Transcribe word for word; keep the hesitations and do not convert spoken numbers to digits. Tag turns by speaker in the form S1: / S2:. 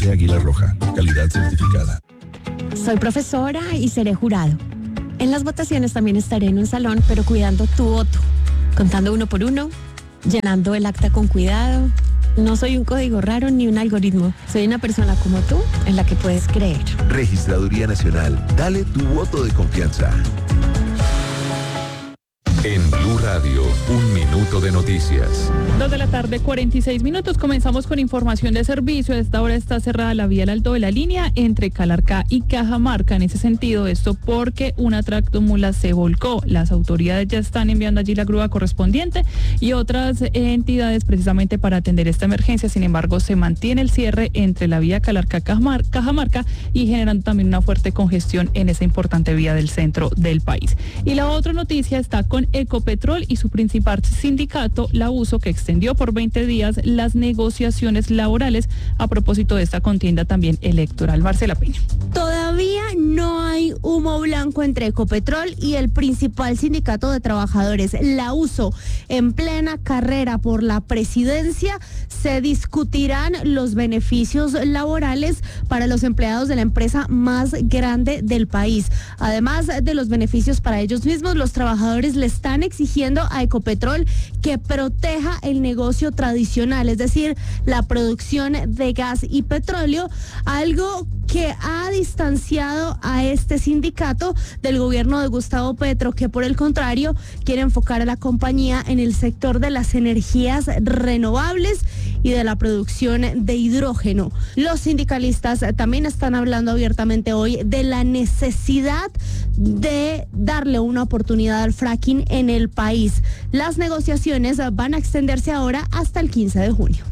S1: Café Águila Roja, calidad certificada.
S2: Soy profesora y seré jurado. En las votaciones también estaré en un salón, pero cuidando tu voto, contando uno por uno, llenando el acta con cuidado. No soy un código raro ni un algoritmo. Soy una persona como tú en la que puedes creer.
S3: Registraduría Nacional. Dale tu voto de confianza.
S4: En Blue Radio, un minuto de noticias.
S5: Dos de la tarde, cuarenta y seis minutos. Comenzamos con información de servicio. A esta hora está cerrada la vía al alto de la línea entre Calarcá y Cajamarca. En ese sentido, esto porque una tractomula se volcó. Las autoridades ya están enviando allí la grúa correspondiente y otras entidades precisamente para atender esta emergencia. Sin embargo, se mantiene el cierre entre la vía Calarcá-Cajamarca y generando también una fuerte congestión en esa importante vía del centro del país. Y la otra noticia está con Ecopetrol y su principal sindicato, la USO, que extendió por veinte días las negociaciones laborales a propósito de esta contienda también electoral. Marcela Peña.
S6: Todavía no hay humo blanco entre Ecopetrol y el principal sindicato de trabajadores, la USO. En plena carrera por la presidencia se discutirán los beneficios laborales para los empleados de la empresa más grande del país. Además de los beneficios para ellos mismos, los trabajadores les están exigiendo a Ecopetrol que proteja el negocio tradicional, es decir, la producción de gas y petróleo, algo que ha distanciado a este sindicato del gobierno de Gustavo Petro, que por el contrario quiere enfocar a la compañía en el sector de las energías renovables y de la producción de hidrógeno. Los sindicalistas también están hablando abiertamente hoy de la necesidad de darle una oportunidad al fracking en el país. Las negociaciones van a extenderse ahora hasta el quince de junio.